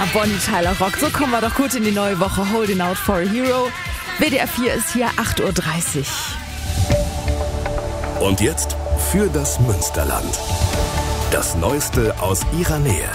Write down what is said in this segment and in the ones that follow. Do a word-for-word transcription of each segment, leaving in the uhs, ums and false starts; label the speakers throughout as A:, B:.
A: Bonnie Tyler rockt. So kommen wir doch gut in die neue Woche. Holding Out for a Hero. W D R vier ist hier acht Uhr dreißig.
B: Und jetzt für das Münsterland. Das Neueste aus ihrer Nähe.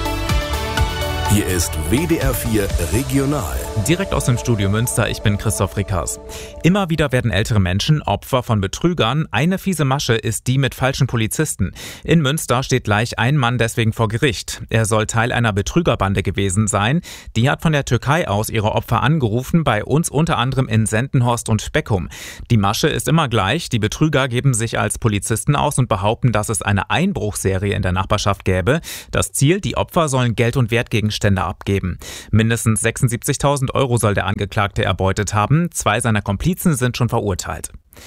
B: Hier ist W D R vier Regional.
C: Direkt aus dem Studio Münster, ich bin Christoph Rickers. Immer wieder werden ältere Menschen Opfer von Betrügern. Eine fiese Masche ist die mit falschen Polizisten. In Münster steht gleich ein Mann deswegen vor Gericht. Er soll Teil einer Betrügerbande gewesen sein. Die hat von der Türkei aus ihre Opfer angerufen, bei uns unter anderem in Sendenhorst und Beckum. Die Masche ist immer gleich. Die Betrüger geben sich als Polizisten aus und behaupten, dass es eine Einbruchserie in der Nachbarschaft gäbe. Das Ziel, die Opfer sollen Geld und Wertgegenstände abgeben. Mindestens sechsundsiebzigtausend Euro soll der Angeklagte erbeutet haben. Zwei seiner Komplizen sind schon verurteilt.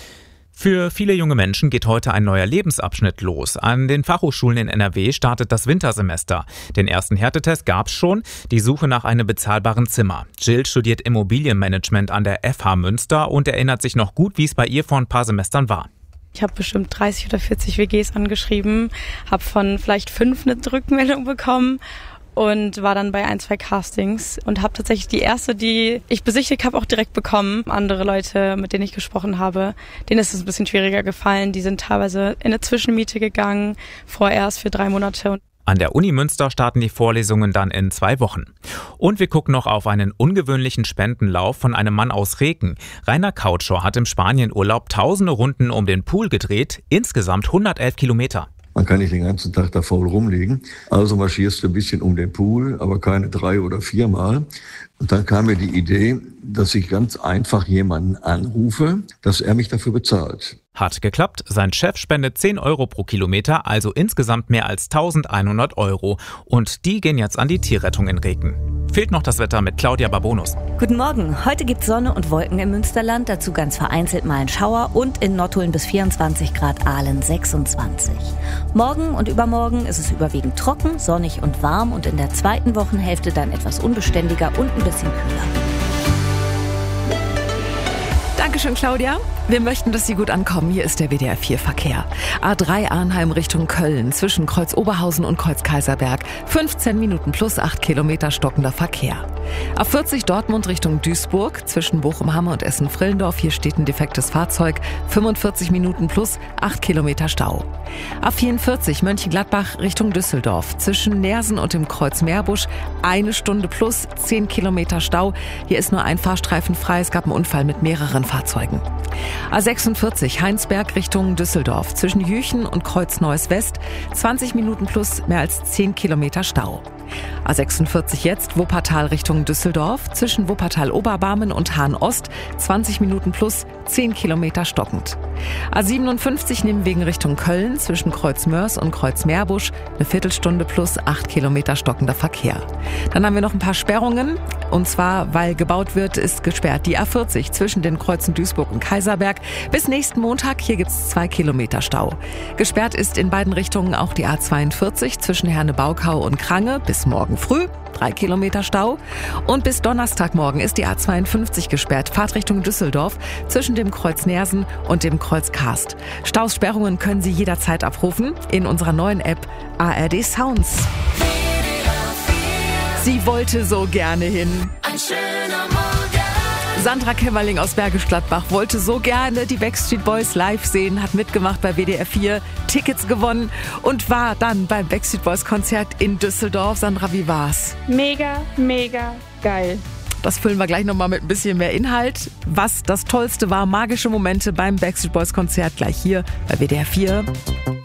C: Für viele junge Menschen geht heute ein neuer Lebensabschnitt los. An den Fachhochschulen in N R W startet das Wintersemester. Den ersten Härtetest gab's schon, die Suche nach einem bezahlbaren Zimmer. Jill studiert Immobilienmanagement an der F H Münster und erinnert sich noch gut, wie es bei ihr vor ein paar Semestern war.
D: Ich habe bestimmt dreißig oder vierzig W Gs angeschrieben, habe von vielleicht fünf eine Rückmeldung bekommen und war dann bei ein, zwei Castings und habe tatsächlich die erste, die ich besichtigt habe, auch direkt bekommen. Andere Leute, mit denen ich gesprochen habe, denen ist es ein bisschen schwieriger gefallen. Die sind teilweise in eine Zwischenmiete gegangen, vorerst für drei Monate.
C: An der Uni Münster starten die Vorlesungen dann in zwei Wochen. Und wir gucken noch auf einen ungewöhnlichen Spendenlauf von einem Mann aus Reken. Rainer Kautschor hat im Spanienurlaub tausende Runden um den Pool gedreht, insgesamt hundertelf Kilometer.
E: Man kann nicht den ganzen Tag da faul rumliegen. Also marschierst du ein bisschen um den Pool, aber keine drei oder viermal. Und dann kam mir die Idee, dass ich ganz einfach jemanden anrufe, dass er mich dafür bezahlt.
C: Hat geklappt. Sein Chef spendet zehn Euro pro Kilometer, also insgesamt mehr als eintausendeinhundert Euro. Und die gehen jetzt an die Tierrettung in Reken. Fehlt noch das Wetter mit Claudia Barbonus.
F: Guten Morgen. Heute gibt's Sonne und Wolken im Münsterland, dazu ganz vereinzelt mal ein Schauer und in Nottuln bis vierundzwanzig Grad, Aalen sechsundzwanzig. Morgen und übermorgen ist es überwiegend trocken, sonnig und warm und in der zweiten Wochenhälfte dann etwas unbeständiger und ein bisschen kühler.
A: Dankeschön, Claudia. Wir möchten, dass Sie gut ankommen. Hier ist der W D R vier Verkehr. A drei Arnheim Richtung Köln, zwischen Kreuz Oberhausen und Kreuz Kaiserberg. fünfzehn Minuten plus acht Kilometer stockender Verkehr. A vierzig Dortmund Richtung Duisburg, zwischen Bochum-Hamme und Essen-Frillendorf. Hier steht ein defektes Fahrzeug. fünfundvierzig Minuten plus acht Kilometer Stau. A vierundvierzig Mönchengladbach Richtung Düsseldorf, zwischen Neersen und dem Kreuz Meerbusch. Eine Stunde plus zehn Kilometer Stau. Hier ist nur ein Fahrstreifen frei. Es gab einen Unfall mit mehreren Fahrzeugen. A sechsundvierzig Heinsberg Richtung Düsseldorf, zwischen Jüchen und Kreuz Neuss West, zwanzig Minuten plus mehr als zehn Kilometer Stau. A sechsundvierzig jetzt Wuppertal Richtung Düsseldorf, zwischen Wuppertal Oberbarmen und Hahn Ost, zwanzig Minuten plus zehn Kilometer stockend. A siebenundfünfzig Nimwegen Richtung Köln, zwischen Kreuz Mörs und Kreuz Meerbusch, eine Viertelstunde plus acht Kilometer stockender Verkehr. Dann haben wir noch ein paar Sperrungen, und zwar, weil gebaut wird, ist gesperrt die A vierzig zwischen den Kreuzen Duisburg und Kaiserberg bis nächsten Montag. Hier gibt's zwei Kilometer Stau. Gesperrt ist in beiden Richtungen auch die A zweiundvierzig zwischen Herne-Baukau und Krange bis morgen früh. Drei Kilometer Stau. Und bis Donnerstagmorgen ist die A zweiundfünfzig gesperrt. Fahrtrichtung Düsseldorf zwischen dem Kreuz Neersen und dem Kreuz Karst. Staussperrungen können Sie jederzeit abrufen in unserer neuen App A R D Sounds. Sie wollte so gerne hin.
G: Ein schöner Morgen.
A: Sandra Kämmerling aus Bergisch Gladbach wollte so gerne die Backstreet Boys live sehen, hat mitgemacht bei W D R vier, Tickets gewonnen und war dann beim Backstreet Boys Konzert in Düsseldorf. Sandra, wie war's?
D: Mega, mega geil.
A: Das füllen wir gleich nochmal mit ein bisschen mehr Inhalt. Was das Tollste war, magische Momente beim Backstreet Boys Konzert, gleich hier bei W D R vier.